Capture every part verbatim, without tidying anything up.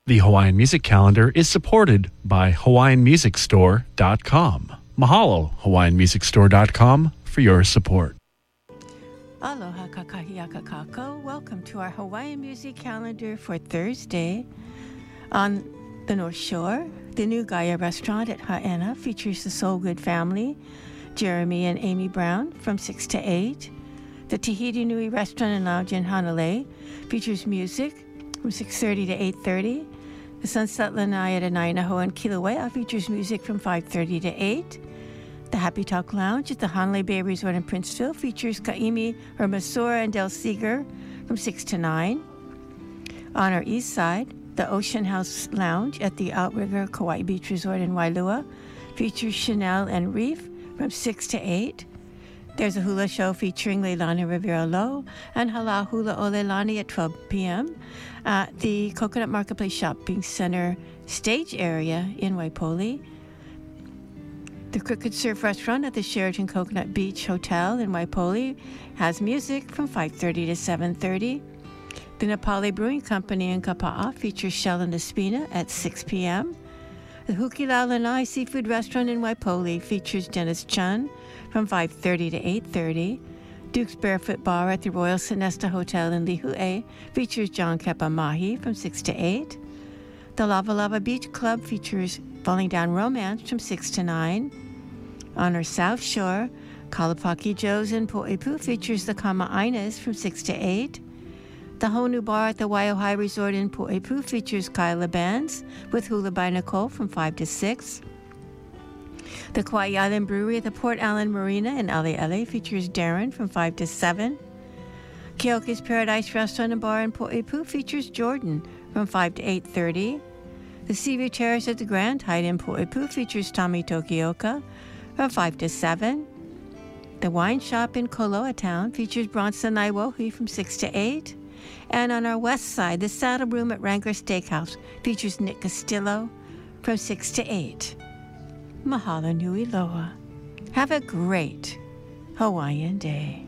The Hawaiian Music Calendar is supported by Hawaiian Music Store dot com. Mahalo, Hawaiian Music Store dot com, for your support. Aloha kakahiaka kako. Welcome to our Hawaiian Music Calendar for Thursday. On the North Shore, the new Gaia restaurant at Ha'ena features the Soul Good family, Jeremy and Amy Brown, from six to eight. The Tahiti Nui Restaurant and Lounge in Hanalei features music from six thirty to eight thirty. The Sunset Lanai at Anainaho and Kilauea features music from five thirty to eight. The Happy Talk Lounge at the Hanalei Bay Resort in Princeville features Kaimi, Hermasura, and Del Seeger from six to nine. On our east side, the Ocean House Lounge at the Outrigger Kauai Beach Resort in Wailua features Chanel and Reef from six to eight. There's a hula show featuring Leilani Rivera Lowe and Hala Hula O Leilani at twelve p.m. at the Coconut Marketplace Shopping Center stage area in Waipoli. The Crooked Surf Restaurant at the Sheraton Coconut Beach Hotel in Waipoli has music from five thirty to seven thirty. The Nepali Brewing Company in Kapa'a features Shell and Espina at six p.m. The Hukilau Lanai Seafood Restaurant in Waipoli features Dennis Chun from five thirty to eight thirty. Duke's Barefoot Bar at the Royal Sonesta Hotel in Lihue features John Kepa Mahi from six to eight. The Lava Lava Beach Club features Falling Down Romance from six to nine. On our South Shore, Kalapaki Joe's in Po'ipu features the Kama'ainas from six to eight. The Honu Bar at the Waiohai Resort in Po'ipu features Kyla Bands with Hula by Nicole from five to six. The Kauai Island Brewery at the Port Allen Marina in Ali'ele features Darren from five to seven. Keoki's Paradise Restaurant and Bar in Po'ipu features Jordan from five to eight thirty. The Seaview Terrace at the Grand Hyatt in Po'ipu features Tommy Tokioka from five to seven. The Wine Shop in Koloa Town features Bronson Naiwohi from six to eight. And on our west side, the Saddle Room at Wrangler Steakhouse features Nick Castillo from six to eight. Mahalo nui loa. Have a great Hawaiian day.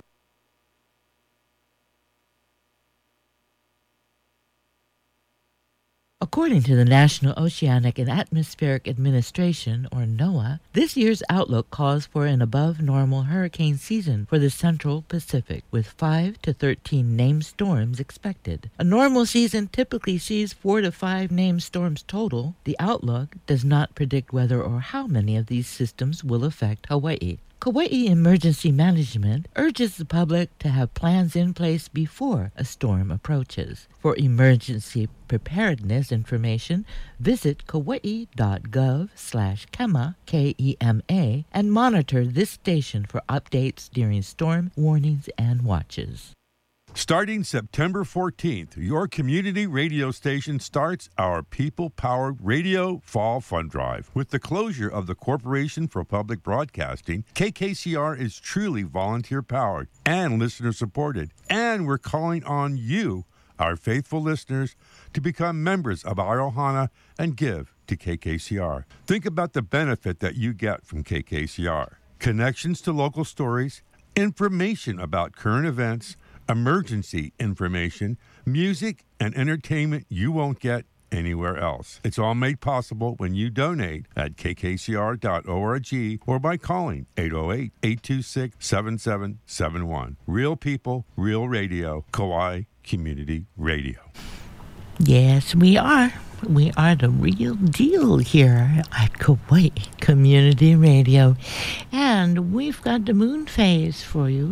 According to the National Oceanic and Atmospheric Administration, or NOAA, this year's outlook calls for an above-normal hurricane season for the Central Pacific, with five to thirteen named storms expected. A normal season typically sees four to five named storms total. The outlook does not predict whether or how many of these systems will affect Hawaii. Kauai Emergency Management urges the public to have plans in place before a storm approaches. For emergency preparedness information, visit kauai.gov slash KEMA, K E M A, and monitor this station for updates during storm warnings and watches. Starting September fourteenth, your community radio station starts our people-powered radio fall fund drive. With the closure of the Corporation for Public Broadcasting, K K C R is truly volunteer-powered and listener-supported. And we're calling on you, our faithful listeners, to become members of our Ohana and give to K K C R. Think about the benefit that you get from K K C R. Connections to local stories, information about current events, emergency information, music, and entertainment you won't get anywhere else. It's all made possible when you donate at k k c r dot org or by calling eight oh eight, eight two six, seven seven seven one. Real people, real radio, Kauai Community Radio. Yes, we are. We are the real deal here at Kauai Community Radio. And we've got the moon phase for you.